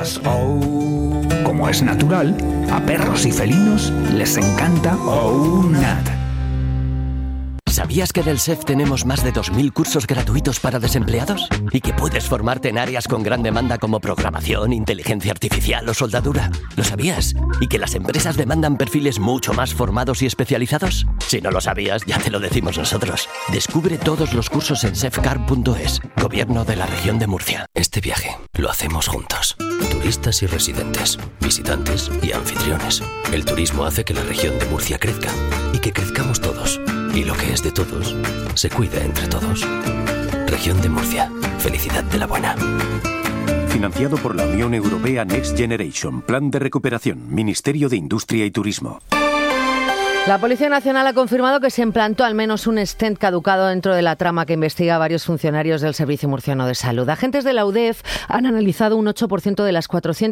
Oh. Como es natural, a perros y felinos les encanta OUNAT. ¿Sabías que en el SEF tenemos más de 2.000 cursos gratuitos para desempleados? ¿Y que puedes formarte en áreas con gran demanda como programación, inteligencia artificial o soldadura? ¿Lo sabías? ¿Y que las empresas demandan perfiles mucho más formados y especializados? Si no lo sabías, ya te lo decimos nosotros. Descubre todos los cursos en sefcar.es, Gobierno de la Región de Murcia. Este viaje lo hacemos juntos. Turistas y residentes, visitantes y anfitriones. El turismo hace que la región de Murcia crezca y que crezcamos todos. Y lo que es de todos, se cuida entre todos. Región de Murcia. Felicidad de la buena. Financiado por la Unión Europea Next Generation. Plan de recuperación. Ministerio de Industria y Turismo. La Policía Nacional ha confirmado que se implantó al menos un stent caducado dentro de la trama que investiga a varios funcionarios del Servicio Murciano de Salud. Agentes de la UDEF han analizado un 8% de las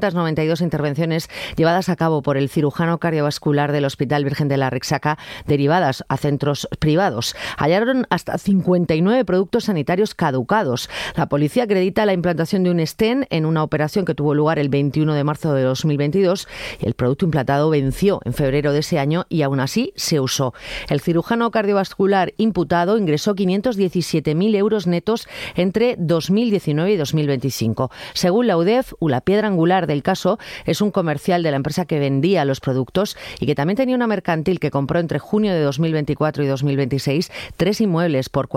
492 intervenciones llevadas a cabo por el cirujano cardiovascular del Hospital Virgen de la Rixaca, derivadas a centros privados. Hallaron hasta 59 productos sanitarios caducados. La policía acredita la implantación de un stent en una operación que tuvo lugar el 21 de marzo de 2022 y el producto implantado venció en febrero de ese año y aún así se usó. El cirujano cardiovascular imputado ingresó 517.000 euros netos entre 2019 y 2025. Según la UDEF, la piedra angular del caso es un comercial de la empresa que vendía los productos y que también tenía una mercantil que compró entre junio de 2024 y 2026 3 inmuebles por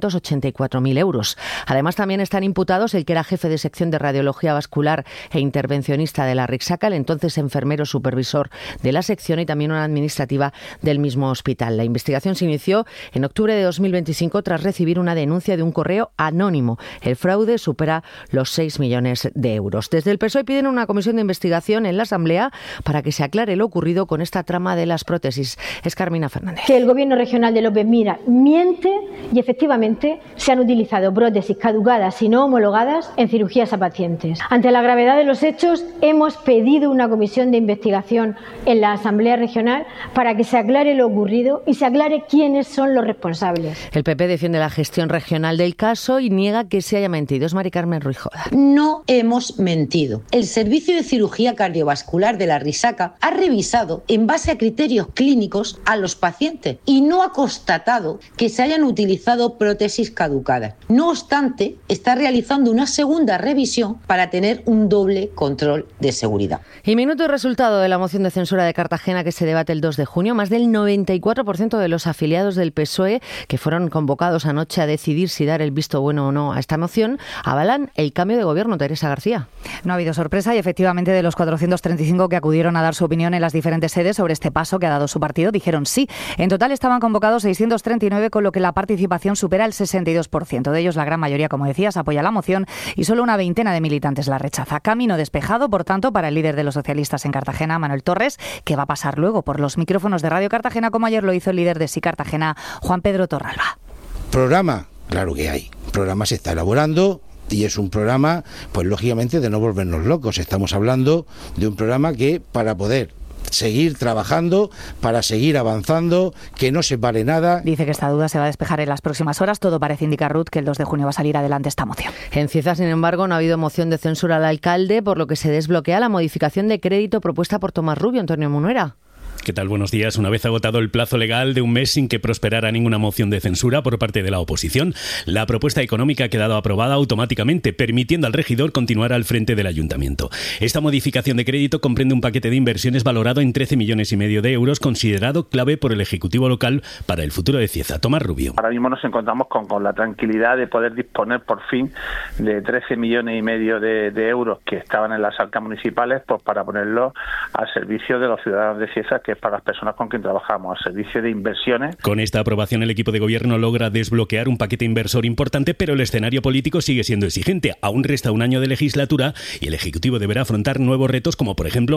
484.000 euros. Además, también están imputados el que era jefe de sección de radiología vascular e intervencionista de la Rixaca, el entonces enfermero supervisor de la sección y también una administrativa del mismo hospital. La investigación se inició en octubre de 2025 tras recibir una denuncia de un correo anónimo. El fraude supera los 6 millones de euros. Desde el PSOE piden una comisión de investigación en la Asamblea para que se aclare lo ocurrido con esta trama de las prótesis. Es Carmina Fernández. Que el Gobierno regional de López Miras miente y efectivamente se han utilizado prótesis caducadas y no homologadas en cirugías a pacientes. Ante la gravedad de los hechos, hemos pedido una comisión de investigación en la Asamblea Regional para que se aclare lo ocurrido y se aclare quiénes son los responsables. El PP defiende la gestión regional del caso y niega que se haya mentido. Es Mari Carmen Ruiz Joda. No hemos mentido. El Servicio de Cirugía Cardiovascular de la Rixaca ha revisado en base a criterios clínicos a los pacientes y no ha constatado que se hayan utilizado prótesis caducadas. No obstante, está realizando una segunda revisión para tener un doble control de seguridad. Y minuto y resultado de la moción de censura de Cartagena que se debate el 2 de junio. Más del 94% de los afiliados del PSOE que fueron convocados anoche a decidir si dar el visto bueno o no a esta moción avalan el cambio de gobierno. Teresa García. No ha habido sorpresa y efectivamente de los 435 que acudieron a dar su opinión en las diferentes sedes sobre este paso que ha dado su partido, dijeron sí. En total estaban convocados 639, con lo que la participación supera el 62%. De ellos, la gran mayoría, como decías, apoya la moción y solo una veintena de militantes la rechaza. Camino despejado, por tanto, para el líder de los socialistas en Cartagena, Manuel Torres, que va a pasar luego por los micrófonos de Radio Cartagena, como ayer lo hizo el líder de Sí Cartagena, Juan Pedro Torralba. Programa, claro que hay. Programa se está elaborando y es un programa, pues lógicamente, de no volvernos locos. Estamos hablando de un programa que, para poder seguir trabajando, para seguir avanzando, que no se vale nada. Dice que esta duda se va a despejar en las próximas horas. Todo parece indicar, Ruth, que el 2 de junio va a salir adelante esta moción. En Cieza, sin embargo, no ha habido moción de censura al alcalde, por lo que se desbloquea la modificación de crédito propuesta por Tomás Rubio. Antonio Munuera. ¿Qué tal? Buenos días. Una vez agotado el plazo legal de un mes sin que prosperara ninguna moción de censura por parte de la oposición, la propuesta económica ha quedado aprobada automáticamente, permitiendo al regidor continuar al frente del ayuntamiento. Esta modificación de crédito comprende un paquete de inversiones valorado en 13,5 millones de euros, considerado clave por el Ejecutivo local para el futuro de Cieza. Tomás Rubio. Ahora mismo nos encontramos con la tranquilidad de poder disponer por fin de 13,5 millones de euros que estaban en las arcas municipales, pues para ponerlos al servicio de los ciudadanos de Cieza, que es para las personas con quien trabajamos, al servicio de inversiones. Con esta aprobación el equipo de gobierno logra desbloquear un paquete inversor importante, pero el escenario político sigue siendo exigente. Aún resta un año de legislatura y el Ejecutivo deberá afrontar nuevos retos, como por ejemplo